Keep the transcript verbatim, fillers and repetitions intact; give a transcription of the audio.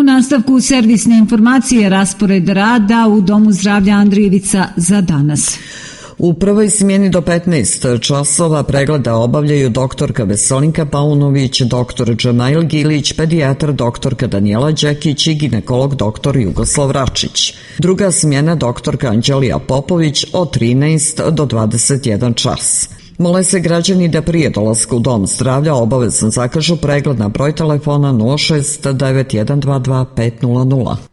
nastavku servisne informacije raspored rada u Domu zdravlja Andrijevica za danas. U prvoj smjeni do petnaest časova pregleda obavljaju doktorka Veselinka Paunović, doktor Džemail Gilić, pedijatar doktorka Danijela Đekić i ginekolog doktor Jugoslav Račić. Druga smjena doktorka Anđelija Popović od trinaest do dvadeset jedan čas. Mole se građani da prije dolaska u Dom zdravlja obavezno zakažu pregled na broj telefona nula šest devet jedan dva dva pet nula nula.